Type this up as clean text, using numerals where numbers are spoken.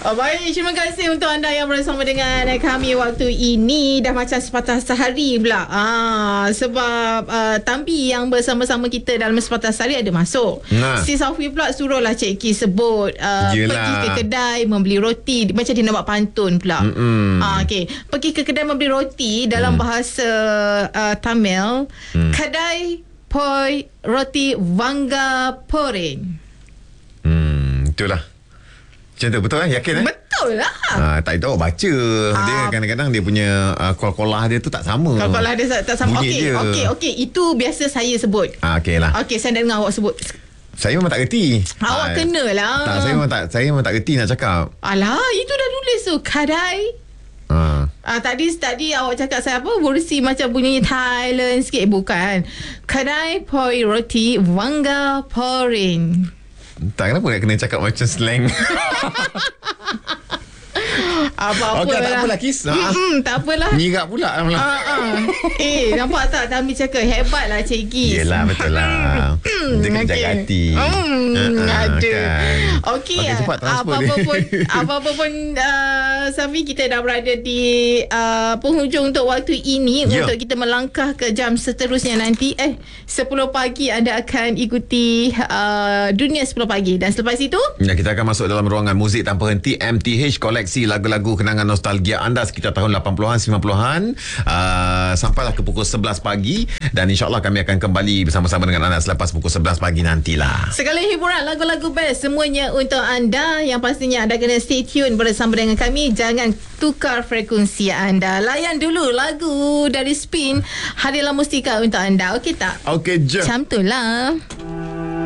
Baik, terima kasih untuk anda yang bersama dengan kami waktu ini. Dah macam sepatah sehari pula. Sebab Tampi yang bersama-sama kita dalam sepatah sehari ada masuk. Si Safi pula suruhlah Cik Ki sebut pergi ke kedai membeli roti. Macam dia nak buat pantun pula. Okay. Pergi ke kedai membeli roti dalam bahasa Tamil. Kedai poi roti Vanga Porin. Itulah. Macam tu betul yakin Betul lah. Tak tahu baca. Dia kadang-kadang dia punya kol-kolah dia tu tak sama. Kol-kolah dia tak sama. Okey. Itu biasa saya sebut. Okey lah. Okey, saya nak dengar awak sebut. Saya memang tak reti. Awak kenalah. Tak, saya memang tak reti nak cakap. Alah, itu dah tulis tu. Kadai. Tadi awak cakap saya apa? Versi macam bunyi Thailand sikit. Bukan. Kadai poi roti Vanga Porin. Tak, kenapa nak kena cakap macam slang? Apa-apa okay, lah. Tak apalah Kis. Tak apalah. Nyirak pula. Nampak tak Tami cakap hebat lah Cik Gis. Yelah, betul lah. Dia kena jaga hati. Kan. Okey, apa-apa pun Safi, kita dah berada di penghujung untuk waktu ini. Untuk kita melangkah ke jam seterusnya nanti 10 pagi anda akan ikuti Dunia 10 pagi. Dan selepas itu kita akan masuk dalam ruangan muzik tanpa henti, MTH, koleksi lagu-lagu kenangan nostalgia anda sekitar tahun 80-an 90-an sampailah ke pukul 11 pagi. Dan insyaAllah kami akan kembali bersama-sama dengan anda selepas pukul 11 pagi nantilah. Segala hiburan, lagu-lagu best semuanya untuk anda. Yang pastinya anda kena stay tune bersama dengan kami. Jangan tukar frekuensi anda. Layan dulu lagu dari Spin, Hadilah Mustika untuk anda. Okey tak? Okey je. Macam tu lah.